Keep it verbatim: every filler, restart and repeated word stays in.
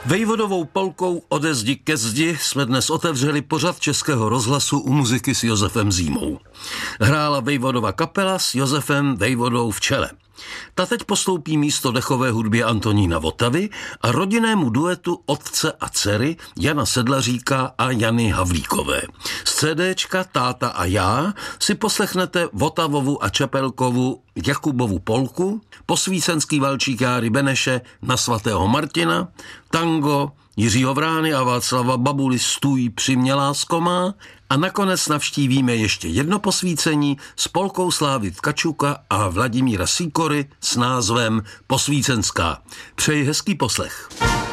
Vejvodovou polkou ode zdi ke zdi jsme dnes otevřeli pořad Českého rozhlasu u muziky s Josefem Zímou. Hrála Vejvodova kapela s Josefem Vejvodou v čele. Ta teď postoupí místo dechové hudbě Antonína Votavy a rodinnému duetu otce a dcery Jana Sedlaříka a Jany Havlíkové. Z CDčka Táta a já si poslechnete Votavovu a Čepelkovu Jakubovu polku, posvícenský valčík Járy Beneše Na svatého Martina, tango Jiřího Vrány a Václava Babuly Stůj při mě lásko má a nakonec navštívíme ještě jedno posvícení s polkou Slávy Tkačuka a Vladimíra Sýkory s názvem Posvícenská. Přeji hezký poslech.